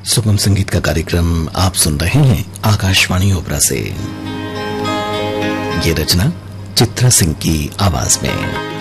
सुगम संगीत का कार्यक्रम आप सुन रहे हैं आकाशवाणी ओपरा से। ये रचना चित्रा सिंह की आवाज में।